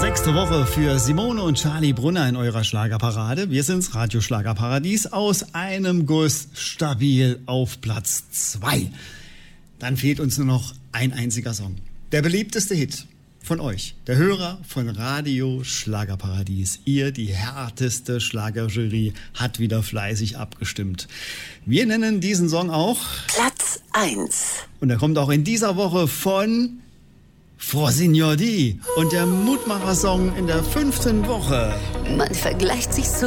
6. Woche für Simone und Charlie Brunner in eurer Schlagerparade. Wir sind's, Radio Schlagerparadies, aus einem Guss stabil auf Platz 2. Dann fehlt uns nur noch ein einziger Song. Der beliebteste Hit von euch, der Hörer von Radio Schlagerparadies. Ihr, die härteste Schlagerjury, hat wieder fleißig abgestimmt. Wir nennen diesen Song auch Platz 1. Und er kommt auch in dieser Woche von Frau Signor D. Und der Mutmacher-Song in der 5. Woche. Man vergleicht sich so